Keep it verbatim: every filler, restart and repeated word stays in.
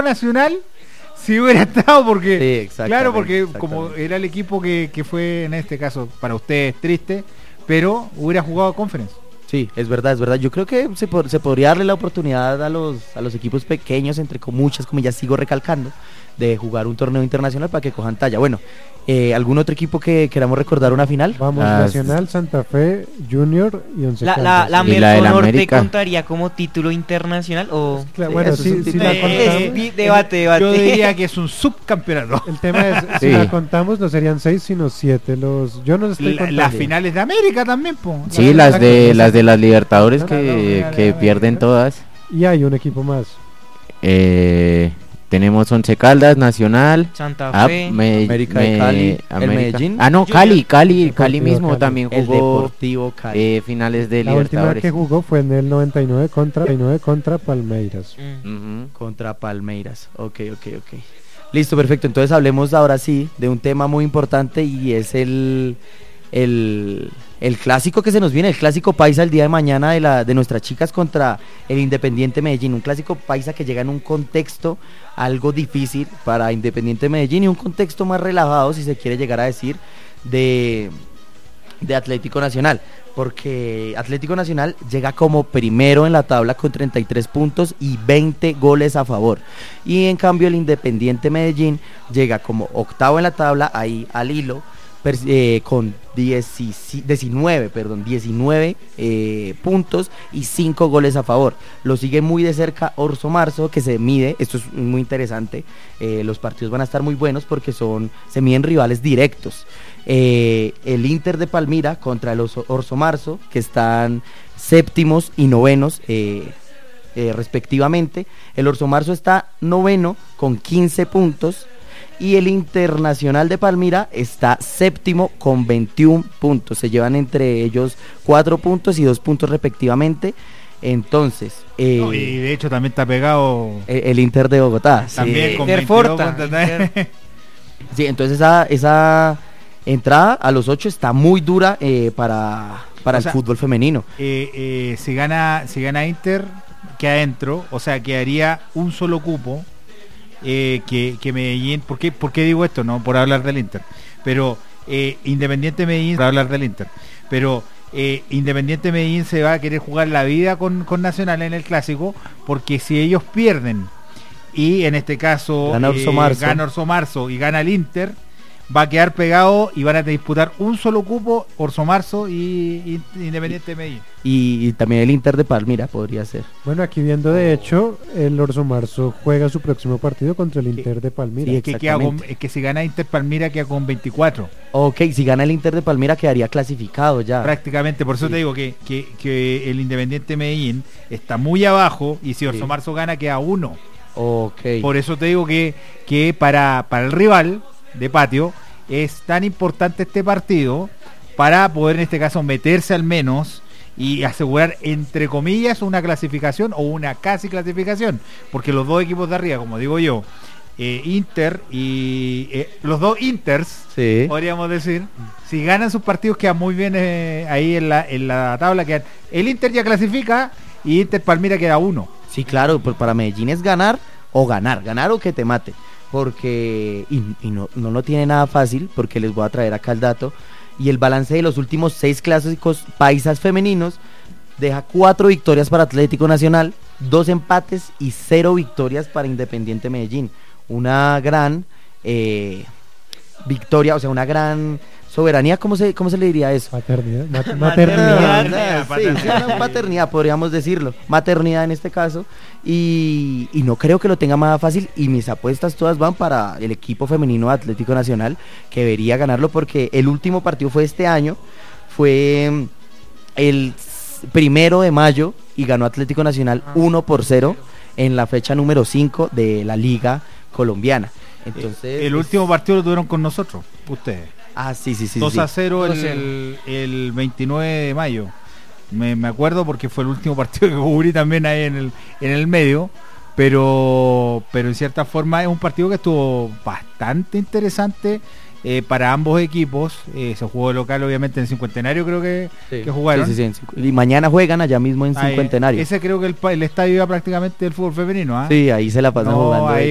Nacional si hubiera estado, porque sí, exactamente, claro, porque exactamente. como era el equipo que, que fue en este caso para ustedes triste, pero hubiera jugado Conference. Sí, es verdad, es verdad. Yo creo que se, por, se podría darle la oportunidad a los a los equipos pequeños, entre con muchas comillas, sigo recalcando, de jugar un torneo internacional para que cojan talla. Bueno, eh, ¿algún otro equipo que queramos recordar una final? Vamos, Ah, Nacional, Santa Fe, Junior y Once La, la, Caldas. la Y la de la Merconorte América. contaría como título internacional o Claro, Sí, bueno, eso es sí, un sí título. la Eh, contamos. eh, di- debate, debate. Yo diría que es un subcampeonato. El tema es, si Sí. la contamos, no serían seis, sino siete. Los, yo no los estoy La- contando. las finales de América también, po. Sí, las de Exacto. las de las Libertadores Claro, que, claro, que claro, pierden claro. todas. Y hay un equipo más. Eh, tenemos Once Caldas, Nacional, Santa ah, Fe. me- América de me- Cali, el América. Medellín. Ah, no, Junior. Cali, Cali, Deportivo Cali mismo Cali. también El jugó Deportivo Cali. eh, finales de La última Libertadores. que jugó fue en el noventa y nueve contra, noventa y nueve contra Palmeiras. Mm. Ujú. Contra Palmeiras. Ok, ok, ok. Listo, perfecto. Entonces hablemos ahora sí de un tema muy importante y es el, el, el clásico que se nos viene, el clásico paisa el día de mañana de, la, de nuestras chicas contra el Independiente Medellín. Un clásico paisa que llega en un contexto algo difícil para Independiente Medellín y un contexto más relajado, si se quiere llegar a decir, de, de Atlético Nacional. Porque Atlético Nacional llega como primero en la tabla con treinta y tres puntos y veinte goles a favor. Y en cambio el Independiente Medellín llega como octavo en la tabla, ahí al hilo, per- eh, con diecinueve, perdón, diecinueve eh, puntos y cinco goles a favor. Lo sigue muy de cerca Orso Marzo, que se mide, esto es muy interesante, eh, los partidos van a estar muy buenos porque son se miden rivales directos. Eh, el Inter de Palmira contra el Oso- Orso Marzo, que están séptimos y novenos eh, eh, respectivamente. El Orso Marzo está noveno con quince puntos y el Internacional de Palmira está séptimo con veintiún puntos. Se llevan entre ellos cuatro puntos y dos puntos respectivamente. Entonces, eh, No, y de hecho también está pegado el, el Inter de Bogotá. sí. también con Interforta, veintidós puntos. Inter. Sí, entonces esa, esa entrada a los ocho está muy dura eh, para, para O el sea, fútbol femenino. Eh, eh, si gana si gana Inter, queda adentro, o sea, quedaría un solo cupo eh, que, que Medellín. ¿Por qué, ¿Por qué digo esto? No por hablar del Inter, pero eh, Independiente Medellín, por hablar del Inter, pero eh, Independiente Medellín se va a querer jugar la vida con, con Nacional en el clásico, porque si ellos pierden y en este caso Gana Orso eh, Marzo. gana Orso Marzo y gana el Inter, va a quedar pegado y van a disputar un solo cupo Orso Marzo y, y Independiente Medellín. Y, y también el Inter de Palmira podría ser. Bueno, aquí viendo de hecho, el Orso Marzo juega su próximo partido contra el Inter de Palmira. Sí, Es que, queda con- exactamente. es que si gana Inter Palmira queda con veinticuatro Ok, si gana el Inter de Palmira quedaría clasificado ya. prácticamente, por eso Sí. te digo que, que, que el Independiente Medellín está muy abajo y si Orso Sí. Marzo gana queda uno. Ok. Por eso te digo que, que para, para el rival de patio es tan importante este partido para poder en este caso meterse al menos y asegurar entre comillas una clasificación o una casi clasificación, porque los dos equipos de arriba, como digo yo, eh, Inter y eh, los dos Inters, Sí. podríamos decir, si ganan sus partidos quedan muy bien eh, ahí en la, en la tabla, quedan, el Inter ya clasifica y Inter Palmira queda uno. Sí, claro, pues para Medellín es ganar o ganar, ganar o que te mate. Porque, y, y no, no lo tiene nada fácil, porque les voy a traer acá el dato. Y el balance de los últimos seis clásicos paisas femeninos deja cuatro victorias para Atlético Nacional, dos empates y cero victorias para Independiente Medellín. Una gran eh, victoria, o sea, una gran soberanía, ¿cómo se, cómo se le diría eso? Paternidad. mat- Maternidad. maternidad. Ah, sí, sí, una paternidad, podríamos decirlo. Maternidad en este caso. Y, y no creo que lo tenga más fácil. Y mis apuestas todas van para el equipo femenino de Atlético Nacional, que debería ganarlo porque el último partido fue este año. Fue mm, el s- primero de mayo y ganó Atlético Nacional uno por cero en la fecha número cinco de la Liga Colombiana. Entonces, el es- último partido lo tuvieron con nosotros, ustedes. Ah, sí, sí, sí. dos sí. a cero dos a el, cero. el, el veintinueve de mayo. Me, me acuerdo porque fue el último partido que cubrí también ahí en el, en el medio. Pero, pero en cierta forma es un partido que estuvo bastante interesante eh, para ambos equipos. Eh, se jugó de local, obviamente, en el Cincuentenario, creo que, Sí. que jugaron. Sí, sí, sí, en cincu- y mañana juegan allá mismo en Ahí, Cincuentenario. ese creo que el, pa- el estadio era prácticamente del fútbol femenino. ¿ah? Sí, ahí se la pasan No, jugando. ahí